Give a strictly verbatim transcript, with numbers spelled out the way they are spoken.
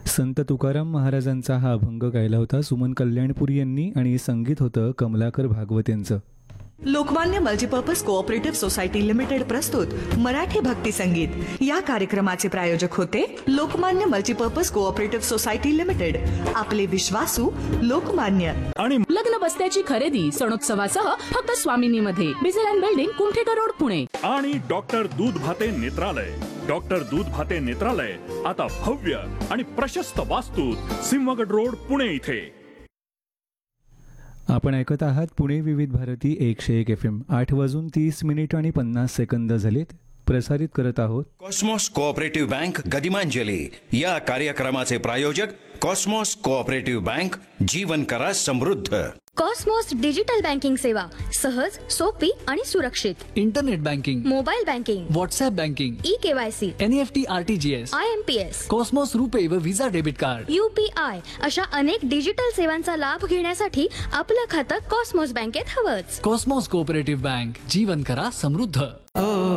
संत तुकाराम महाराजांचा हा अभंग गायला होता सुमन कल्याणपुरी यांनी आणि संगीत होतं कमलाकर भागवत यांचं. Lokmanya multipurpose cooperative society limited प्रस्तुत मराठी भक्ती संगीत या कार्यक्रमाचे प्रायोजक होते Lokmanya multipurpose cooperative society limited, आपले विश्वासू लोकमान्य. आणि लग्न बस्त्याची खरेदी सणोत्सवासह फक्त स्वामिनीमध्ये, बिझेल बिल्डिंग, कुंठेकर रोड, पुणे. आणि डॉक्टर दूध भाते नेत्रालय. डॉक्टर दूध भाते नेत्रालय आता भव्य आणि प्रशस्त वास्तूत सिंहगड रोड, पुणे इथे. आपण ऐकत आहात पुणे विविध भारती एकशे एक एफ एम. आठ वाजून तीस मिनिट आणि पन्नास सेकंद झालेत. प्रसारित करत आहोत कॉस्मॉस कोऑपरेटिव्ह बँक गदिमांजली. या कार्यक्रमाचे प्रायोजक कॉस्मॉस कोऑपरेटिव्ह बँक, जीवन करा समृद्ध. कॉस्मॉस डिजिटल बँकिंग सेवा सहज, सोपी आणि सुरक्षित. Internet banking, mobile banking, WhatsApp banking, e KYC, NEFT, RTGS, I am P S, Cosmos रुपे व विजा डेबिट कार्ड, यूपीआय अशा अनेक डिजिटल सेवांचा लाभ घेण्यासाठी आपलं खातं कॉस्मॉस बँकेत हवंच. कॉस्मॉस कोऑपरेटिव्ह बँक, जीवन करा समृद्ध.